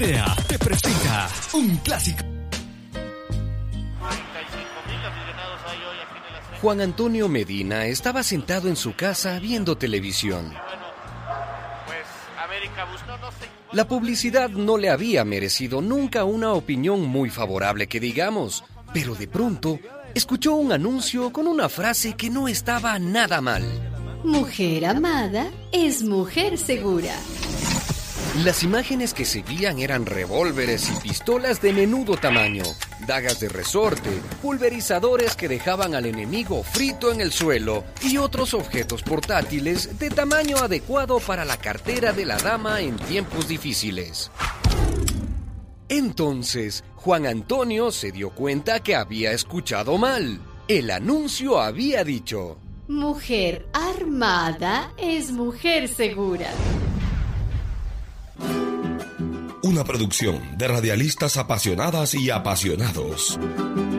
Te presenta un clásico. Juan Antonio Medina estaba sentado en su casa viendo televisión. La publicidad no le había merecido nunca una opinión muy favorable que digamos, pero de pronto escuchó un anuncio con una frase que no estaba nada mal. Mujer amada es mujer segura. Las imágenes que seguían eran revólveres y pistolas de menudo tamaño, dagas de resorte, pulverizadores que dejaban al enemigo frito en el suelo y otros objetos portátiles de tamaño adecuado para la cartera de la dama en tiempos difíciles. Entonces, Juan Antonio se dio cuenta que había escuchado mal. El anuncio había dicho: Mujer armada es mujer segura. Una producción de radialistas apasionadas y apasionados.